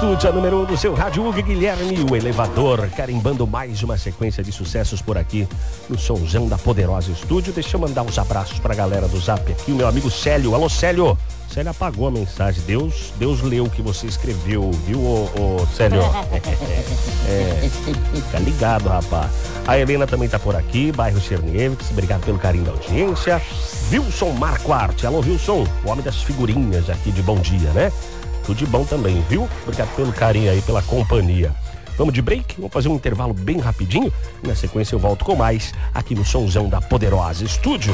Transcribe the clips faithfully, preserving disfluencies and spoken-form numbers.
estúdio, a número um do seu rádio, Hugo Guilherme, o elevador, carimbando mais uma sequência de sucessos por aqui no Sonzão da Poderosa Estúdio. Deixa eu mandar uns abraços pra galera do Zap aqui, o meu amigo Célio. Alô, Célio. Célio apagou a mensagem. Deus, Deus leu o que você escreveu, viu, ô, ô Célio? É, fica ligado, rapaz. A Helena também tá por aqui, bairro Cherniewicz, obrigado pelo carinho da audiência. Wilson Marco Arte, alô Wilson, o homem das figurinhas aqui de bom dia, né? Tudo de bom também, viu? Obrigado pelo carinho aí, pela companhia. Vamos de break? Vamos fazer um intervalo bem rapidinho. Na sequência eu volto com mais aqui no Sonzão da Poderosa Estúdio.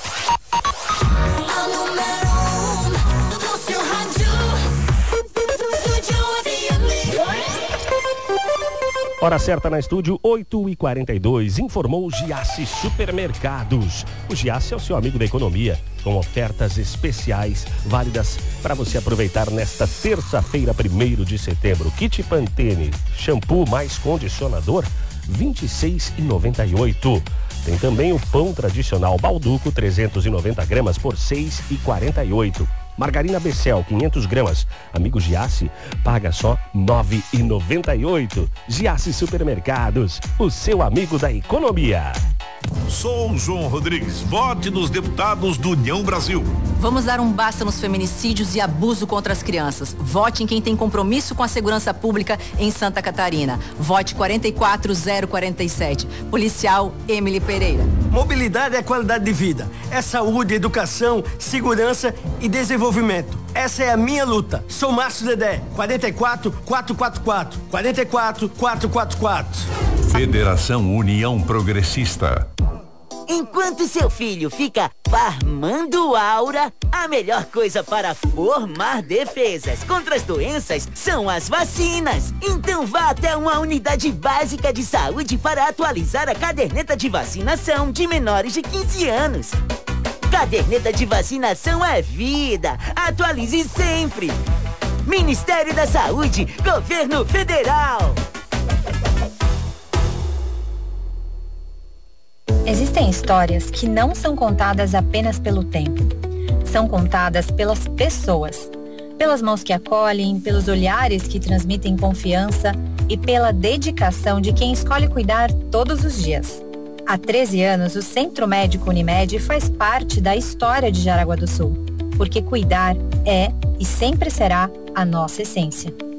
Hora certa na estúdio, oito e quarenta e dois, informou o Giasse Supermercados. O Giasse é o seu amigo da economia, com ofertas especiais válidas para você aproveitar nesta terça-feira, primeiro de setembro. Kit Pantene, shampoo mais condicionador, vinte e seis reais e noventa e oito centavos. Tem também o pão tradicional Balduco, trezentos e noventa gramas por seis reais e quarenta e oito centavos. Margarina Becel, quinhentos gramas. Amigo Giasse, paga só nove reais e noventa e oito centavos. Giasse Supermercados, o seu amigo da economia. Sou o João Rodrigues. Vote nos deputados do União Brasil. Vamos dar um basta nos feminicídios e abuso contra as crianças. Vote em quem tem compromisso com a segurança pública em Santa Catarina. Vote quatro quatro zero quatro sete. Policial Emily Pereira. Mobilidade é qualidade de vida. É saúde, educação, segurança e desenvolvimento. Essa é a minha luta. Sou Márcio Dedé. quatro quatro quatro quatro quatro. quatro quatro quatro quatro quatro. Federação União Progressista. Enquanto seu filho fica farmando aura, a melhor coisa para formar defesas contra as doenças são as vacinas. Então vá até uma unidade básica de saúde para atualizar a caderneta de vacinação de menores de quinze anos. Caderneta de vacinação é vida. Atualize sempre. Ministério da Saúde, Governo Federal. Existem histórias que não são contadas apenas pelo tempo. São contadas pelas pessoas. Pelas mãos que acolhem, pelos olhares que transmitem confiança e pela dedicação de quem escolhe cuidar todos os dias. Há treze anos, o Centro Médico Unimed faz parte da história de Jaraguá do Sul. Porque cuidar é e sempre será a nossa essência.